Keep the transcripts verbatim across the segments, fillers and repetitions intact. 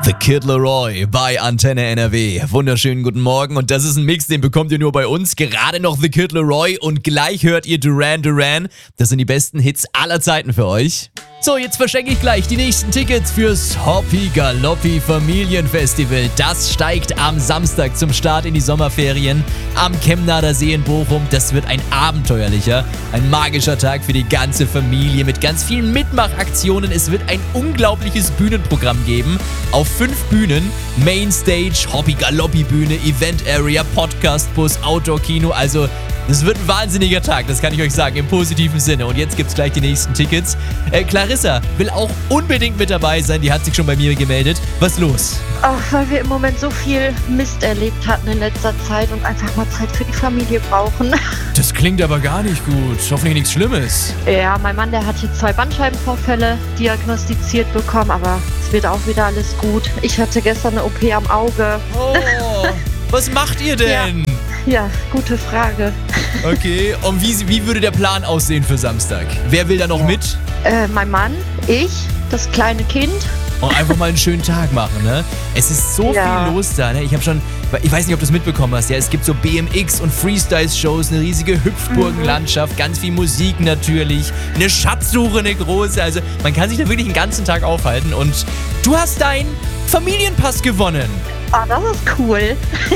The Kid Laroi bei Antenne N R W. Wunderschönen guten Morgen und das ist ein Mix, den bekommt ihr nur bei uns. Gerade noch The Kid Laroi und gleich hört ihr Duran Duran. Das sind die besten Hits aller Zeiten für euch. So, jetzt verschenke ich gleich die nächsten Tickets fürs Hoppi Galoppi Familienfestival. Das steigt am Samstag zum Start in die Sommerferien am Chemnader See in Bochum. Das wird ein abenteuerlicher, ein magischer Tag für die ganze Familie mit ganz vielen Mitmachaktionen. Es wird ein unglaubliches Bühnenprogramm geben auf fünf Bühnen. Mainstage, Hoppi Galoppi Bühne, Event Area, Podcastbus, Outdoor-Kino. Also es wird ein wahnsinniger Tag, das kann ich euch sagen, im positiven Sinne. Und jetzt gibt's gleich die nächsten Tickets. Äh, Clarissa will auch unbedingt mit dabei sein, die hat sich schon bei mir gemeldet. Was los? Ach, weil wir im Moment so viel Mist erlebt hatten in letzter Zeit und einfach mal Zeit für die Familie brauchen. Das klingt aber gar nicht gut. Hoffentlich nichts Schlimmes. Ja, mein Mann, der hat jetzt zwei Bandscheibenvorfälle diagnostiziert bekommen, aber es wird auch wieder alles gut. Ich hatte gestern eine O P am Auge. Oh, was macht ihr denn? Ja. Ja, gute Frage. Okay, und wie, wie würde der Plan aussehen für Samstag? Wer will da noch mit? Äh, mein Mann, ich, das kleine Kind. Und einfach mal einen schönen Tag machen, ne? Es ist so Ja. viel los da, ne? Ich habe schon, ich weiß nicht, ob du es mitbekommen hast, ja, es gibt so B M X und Freestyle-Shows, eine riesige Hüpfburgenlandschaft, ganz viel Musik natürlich, eine Schatzsuche, eine große, also man kann sich da wirklich den ganzen Tag aufhalten und du hast deinen Familienpass gewonnen. Ah, das ist cool.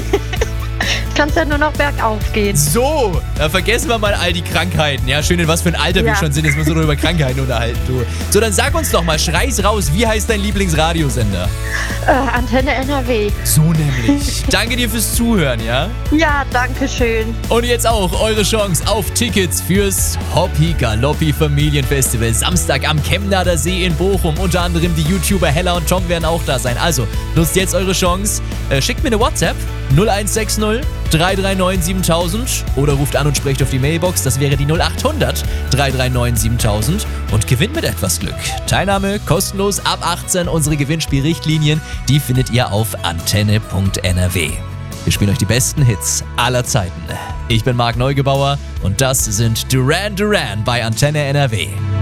Kannst ja nur noch bergauf gehen. So, da vergessen wir mal all die Krankheiten. Ja, schön, in was für ein Alter wir Ja. schon sind, dass wir so nur über Krankheiten unterhalten, du. So, dann sag uns doch mal, schrei's raus, wie heißt dein Lieblingsradiosender? Äh, Antenne N R W. So nämlich. Danke dir fürs Zuhören, ja? Ja, danke schön. Und jetzt auch eure Chance auf Tickets fürs Hoppi Galoppi Familienfestival. Samstag am Chemnader See in Bochum. Unter anderem die YouTuber Hella und Tom werden auch da sein. Also, nutzt jetzt eure Chance. Äh, schickt mir eine WhatsApp null eins sechs null drei drei neun siebentausend oder ruft an und sprecht auf die Mailbox. Das wäre die null acht hundert drei drei neun siebentausend und gewinnt mit etwas Glück. Teilnahme kostenlos ab achtzehn. Unsere Gewinnspielrichtlinien, die findet ihr auf antenne punkt n r w. Wir spielen euch die besten Hits aller Zeiten. Ich bin Marc Neugebauer und das sind Duran Duran bei Antenne N R W.